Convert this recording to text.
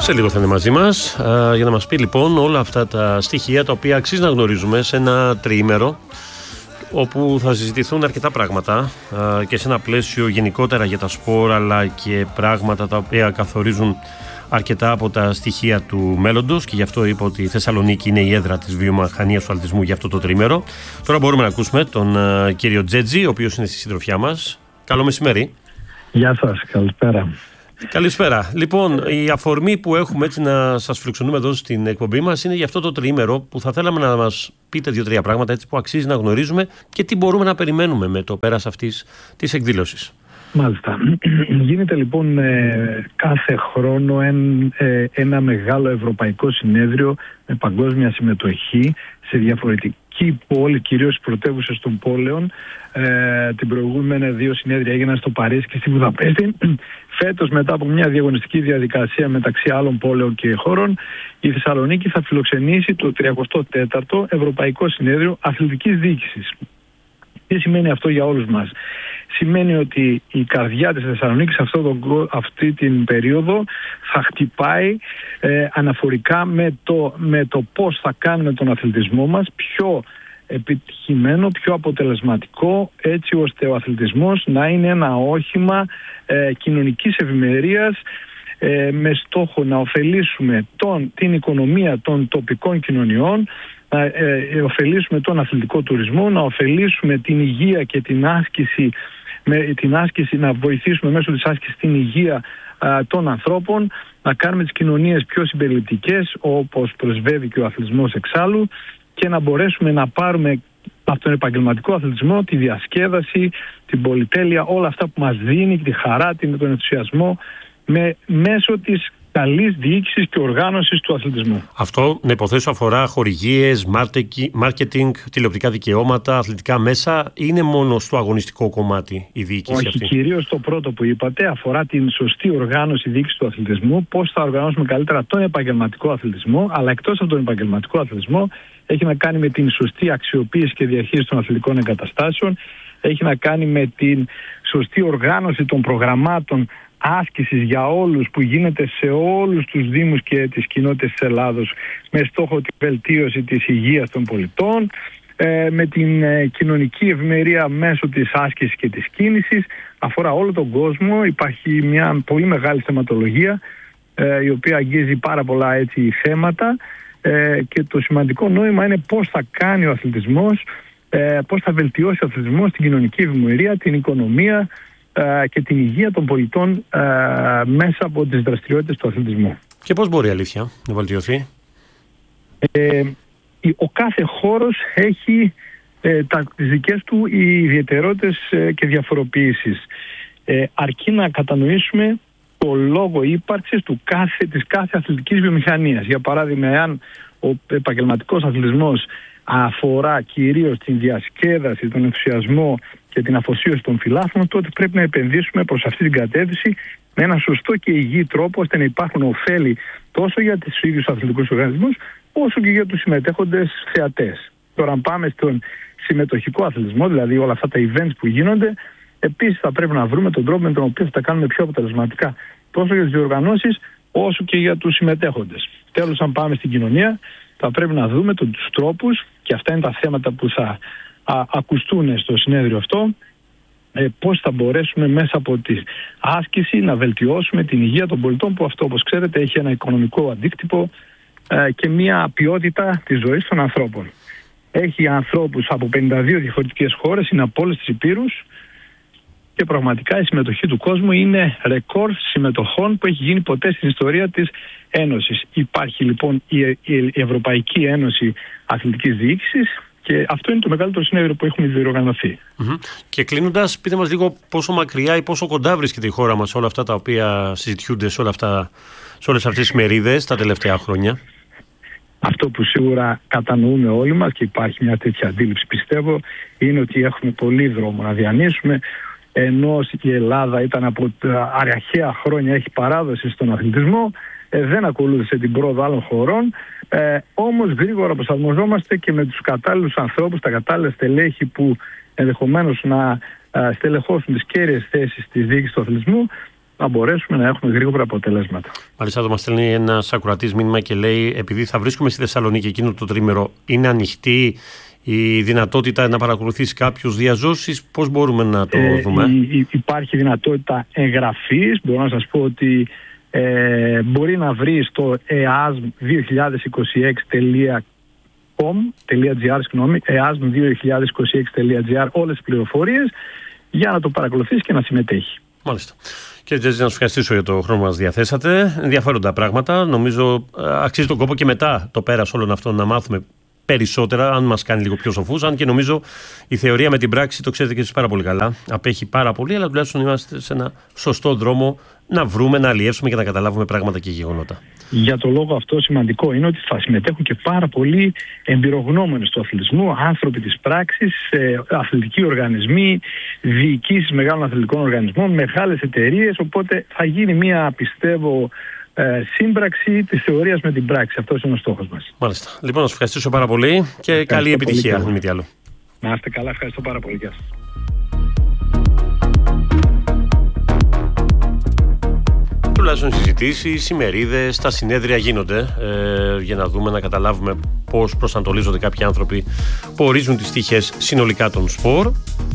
Σε λίγο θα είναι μαζί μας για να μας πει λοιπόν όλα αυτά τα στοιχεία τα οποία αξίζει να γνωρίζουμε σε ένα τριήμερο, όπου θα συζητηθούν αρκετά πράγματα και σε ένα πλαίσιο γενικότερα για τα σπορ, αλλά και πράγματα τα οποία καθορίζουν αρκετά από τα στοιχεία του μέλλοντος, και γι' αυτό είπα ότι η Θεσσαλονίκη είναι η έδρα της βιομηχανίας του αθλητισμού για αυτό το τριήμερο. Τώρα μπορούμε να ακούσουμε τον κύριο Τζέτζη, ο οποίος είναι στη συντροφιά μας. Καλό μεσημέρι. Γεια σας, καλησπέρα. Καλησπέρα. Λοιπόν, η αφορμή που έχουμε έτσι να σας φιλοξενούμε εδώ στην εκπομπή μας είναι για αυτό το τριήμερο, που θα θέλαμε να μας πείτε 2-3 πράγματα έτσι που αξίζει να γνωρίζουμε και τι μπορούμε να περιμένουμε με το πέρας αυτής της εκδήλωσης. Μάλιστα. Γίνεται λοιπόν κάθε χρόνο ένα μεγάλο ευρωπαϊκό συνέδριο με παγκόσμια συμμετοχή σε διαφορετική πόλη, κυρίως πρωτεύουσες των πόλεων. Την προηγούμενη 2 συνέδρια έγιναν στο Παρίσι και στη Βουδαπέστη. Φέτος, μετά από μια διαγωνιστική διαδικασία μεταξύ άλλων πόλεων και χώρων, η Θεσσαλονίκη θα φιλοξενήσει το 34ο Ευρωπαϊκό Συνέδριο Αθλητικής Διοίκησης. Τι σημαίνει αυτό για όλους μας? Σημαίνει ότι η καρδιά της Θεσσαλονίκης αυτή την περίοδο θα χτυπάει αναφορικά με το πώς θα κάνουμε τον αθλητισμό μας πιο επιτυχημένο, πιο αποτελεσματικό, έτσι ώστε ο αθλητισμός να είναι ένα όχημα κοινωνικής ευημερίας, με στόχο να ωφελήσουμε την οικονομία των τοπικών κοινωνιών, να ωφελήσουμε τον αθλητικό τουρισμό, να ωφελήσουμε την υγεία και την άσκηση, να βοηθήσουμε μέσω της άσκησης την υγεία των ανθρώπων, να κάνουμε τις κοινωνίες πιο συμπεριληπτικές, όπως προσβεύει και ο αθλητισμός εξάλλου, και να μπορέσουμε να πάρουμε από τον επαγγελματικό αθλητισμό τη διασκέδαση, την πολυτέλεια, όλα αυτά που μας δίνει, τη χαρά, τον ενθουσιασμό, μέσω της καλής διοίκησης και οργάνωσης του αθλητισμού. Αυτό, να υποθέσω, αφορά χορηγίες, μάρκετινγκ, τηλεοπτικά δικαιώματα, αθλητικά μέσα, ή είναι μόνο στο αγωνιστικό κομμάτι η διοίκηση αυτή? Όχι, κυρίως το πρώτο που είπατε, αφορά την σωστή οργάνωση διοίκηση του αθλητισμού, πώς θα οργανώσουμε καλύτερα τον επαγγελματικό αθλητισμό, αλλά εκτός από τον επαγγελματικό αθλητισμό, έχει να κάνει με την σωστή αξιοποίηση και διαχείριση των αθλητικών εγκαταστάσεων, έχει να κάνει με την σωστή οργάνωση των προγραμμάτων άσκησης για όλους που γίνεται σε όλους τους δήμους και τις κοινότητες της Ελλάδος, με στόχο τη βελτίωση της υγείας των πολιτών, με την κοινωνική ευημερία μέσω της άσκησης και της κίνησης. Αφορά όλο τον κόσμο, υπάρχει μια πολύ μεγάλη θεματολογία η οποία αγγίζει πάρα πολλά θέματα, και το σημαντικό νόημα είναι πώς θα κάνει ο αθλητισμός, πώς θα βελτιώσει ο αθλητισμός την κοινωνική ευημερία, την οικονομία και την υγεία των πολιτών μέσα από τις δραστηριότητες του αθλητισμού. Και πώς μπορεί, αλήθεια, να βελτιωθεί? Ο κάθε χώρος έχει τις δικές του ιδιαιτερότητες και διαφοροποιήσεις. Αρκεί να κατανοήσουμε το λόγο ύπαρξης της κάθε αθλητικής βιομηχανίας. Για παράδειγμα, εάν ο επαγγελματικός αθλητισμός αφορά κυρίως την διασκέδαση, τον ενθουσιασμό και την αφοσίωση των φιλάθλων, τότε πρέπει να επενδύσουμε προς αυτή την κατεύθυνση με ένα σωστό και υγιή τρόπο, ώστε να υπάρχουν ωφέλη τόσο για τους ίδιους αθλητικούς οργανισμούς, όσο και για τους συμμετέχοντες θεατές. Τώρα, αν πάμε στον συμμετοχικό αθλητισμό, δηλαδή όλα αυτά τα events που γίνονται, επίσης θα πρέπει να βρούμε τον τρόπο με τον οποίο θα τα κάνουμε πιο αποτελεσματικά, τόσο για τις διοργανώσεις όσο και για τους συμμετέχοντες. Τέλος, αν πάμε στην κοινωνία, θα πρέπει να δούμε τους τρόπους, και αυτά είναι τα θέματα που θα ακουστούν στο συνέδριο αυτό, πώς θα μπορέσουμε μέσα από τη άσκηση να βελτιώσουμε την υγεία των πολιτών, που αυτό, όπως ξέρετε, έχει ένα οικονομικό αντίκτυπο και μια ποιότητα της ζωής των ανθρώπων. Έχει ανθρώπους από 52 διαφορετικές χώρες, είναι από όλες τις υπήρους, και πραγματικά η συμμετοχή του κόσμου είναι ρεκόρ συμμετοχών που έχει γίνει ποτέ στην ιστορία της Ένωσης. Υπάρχει λοιπόν η Ευρωπαϊκή Ένωση Αθλητικής Διοίκησης, και αυτό είναι το μεγαλύτερο συνέδριο που έχουμε διοργανωθεί. Και κλείνοντας, πείτε μας λίγο πόσο μακριά ή πόσο κοντά βρίσκεται η χώρα μας όλα αυτά τα οποία συζητιούνται σε όλες αυτές τις μερίδες τα τελευταία χρόνια? Αυτό που σίγουρα κατανοούμε όλοι μας, και υπάρχει μια τέτοια αντίληψη, πιστεύω, είναι ότι έχουμε πολύ δρόμο να διανύσουμε. Ενώ η Ελλάδα ήταν από τα αρχαία χρόνια, έχει παράδοση στον αθλητισμό, δεν ακολούθησε την πρόοδο άλλων χωρών, όμως γρήγορα προσαρμοζόμαστε και με τους κατάλληλους ανθρώπους, τα κατάλληλα στελέχη που ενδεχομένως να στελεχώσουν τις κέρυες θέσεις της διοίκησης του αθλητισμού, να μπορέσουμε να έχουμε γρήγορα αποτελέσματα. Μάλιστα, εδώ μας στέλνει ένας ακροατής μήνυμα και λέει: επειδή θα βρίσκουμε στη Θεσσαλονίκη εκείνο το τρίμερο, είναι ανοιχτή η δυνατότητα να παρακολουθήσει κάποιους διαζώσεις? Πώς μπορούμε να το δούμε? Υπάρχει δυνατότητα εγγραφής. Μπορώ να σας πω ότι μπορεί να βρει στο easm2026.com.gr easm2026.gr όλες τις πληροφορίες για να το παρακολουθήσει και να συμμετέχει. Μάλιστα. Κύριε Τζέτζη, να σας ευχαριστήσω για το χρόνο που μας διαθέσατε. Ενδιαφέροντα πράγματα. Νομίζω αξίζει τον κόπο και μετά το πέρας όλων αυτών να μάθουμε περισσότερα, αν μας κάνει λίγο πιο σοφούς. Αν και νομίζω η θεωρία με την πράξη, το ξέρετε και εσείς πάρα πολύ καλά, απέχει πάρα πολύ, αλλά τουλάχιστον είμαστε σε ένα σωστό δρόμο να βρούμε, να αλλιεύσουμε και να καταλάβουμε πράγματα και γεγονότα. Για το λόγο αυτό σημαντικό είναι ότι θα συμμετέχουν και πάρα πολλοί εμπειρογνώμονες του αθλητισμού, άνθρωποι της πράξης, αθλητικοί οργανισμοί, διοικήσεις μεγάλων αθλητικών οργανισμών, μεγάλες εταιρείες, οπότε θα γίνει μια, πιστεύω, σύμπραξη της θεωρίας με την πράξη. Αυτός είναι ο στόχος μας. Μάλιστα. Λοιπόν, να σας ευχαριστήσω πάρα πολύ και καλή επιτυχία. Πολύ, να είστε καλά, ευχαριστώ πάρα πολύ. Γεια σας. Τουλάχιστον συζητήσεις, ημερίδες, τα συνέδρια γίνονται για να δούμε, να καταλάβουμε πώς προσανατολίζονται κάποιοι άνθρωποι που ορίζουν τις τύχες συνολικά των σπορ.